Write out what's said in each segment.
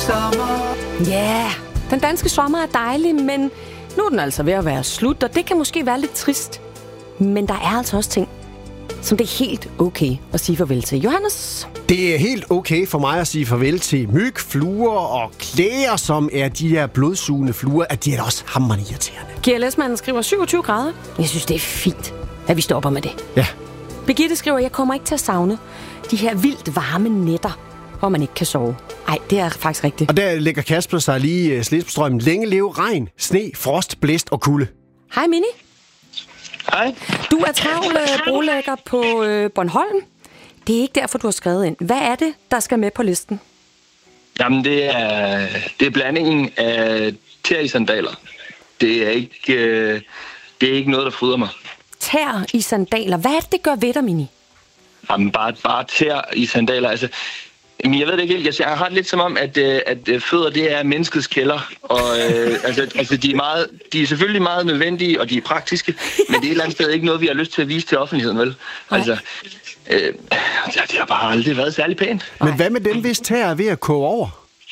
Ja, den danske sommer er dejlig, men nu er den altså ved at være slut, og det kan måske være lidt trist. Men der er altså også ting, som det er helt okay at sige farvel til. Johannes? Det er helt okay for mig at sige farvel til myg, fluer og klæger, som er de her blodsugende fluer, at de er også hammerende irriterende. GLS-manden skriver 27 grader. Jeg synes, det er fint, at vi stopper med det. Ja. Birgitte skriver, jeg kommer ikke til at savne de her vildt varme nætter, hvor man ikke kan sove. Ej, det er faktisk rigtigt. Og der lægger Kasper sig lige slet på strømmen. Længe leve regn, sne, frost, blæst og kulde. Hej Mini. Hej. Du er travl brolægger på Bornholm. Det er ikke derfor, du har skrevet ind. Hvad er det, der skal med på listen? Jamen, det er blandingen af tær i sandaler. Det er ikke noget, der fryder mig. Tær i sandaler. Hvad er det gør ved dig, Mini? Jamen, bare tær i sandaler. Altså, jeg ved det ikke helt. Jeg har det lidt som om, at fødder, det er menneskets kælder. Og altså de er selvfølgelig meget nødvendige, og de er praktiske, men det er et eller andet sted ikke noget, vi har lyst til at vise til offentligheden, vel? Altså, det har bare aldrig været særlig pænt. Men hvad med dem, hvis tær er ved at koge over?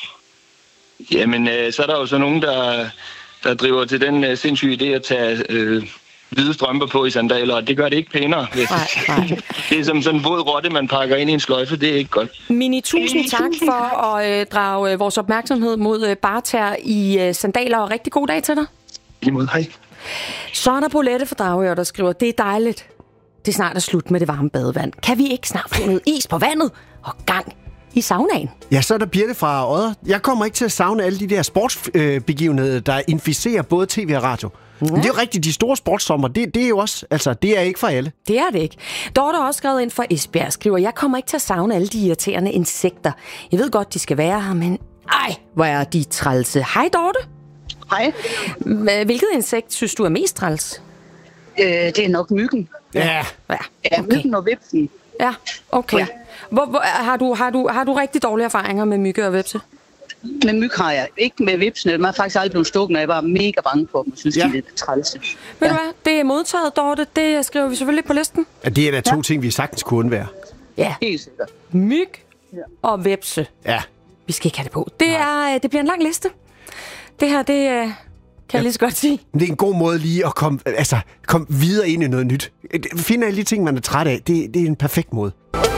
Jamen, så er der jo så nogen, der driver til den sindssyge idé at tage hvide strømper på i sandaler, og det gør det ikke pænere. Nej. Det er som sådan en våd rotte, man pakker ind i en sløjfe. Det er ikke godt. Mini, tusind tak for at drage vores opmærksomhed mod bartær i sandaler, og rigtig god dag til dig. Imod, hej. Så er der Paulette fra Dragør, der skriver, det er dejligt. Det snart er slut med det varme badevand. Kan vi ikke snart få noget is på vandet og gang i saunaen? Ja, så er der Birte fra Odder. Jeg kommer ikke til at savne alle de der sportsbegivenheder, der inficerer både tv og radio. Ja. Men det er jo rigtigt, de store sportssommer, det er jo også, altså, det er ikke for alle. Det er det ikke. Dorte har også skrevet ind for Esbjerg, skriver, jeg kommer ikke til at savne alle de irriterende insekter. Jeg ved godt, de skal være her, men ej, hvor er de trælse. Hej Dorte. Hej. Hvilket insekt synes du er mest træls? Det er nok myggen. Ja. Ja, myggen og vipsen. Ja, okay. Har du rigtig dårlige erfaringer med mygge og vipse? Med myg har jeg. Ikke med vipsene. Man er faktisk aldrig blevet stukket, og jeg var mega bange for dem. Jeg synes, de er lidt trælse. Ved du hvad? Det er modtaget, Dorte. Det skriver vi selvfølgelig på listen. Ja, det er da to ting, vi sagtens kunne undvære. Ja. Helt sikkert. Myg og vipse. Ja. Vi skal ikke have det på. Det bliver en lang liste. Det her, det kan jeg lige så godt sige. Det er en god måde lige at komme videre ind i noget nyt. Finder alle de ting, man er træt af. Det er en perfekt måde.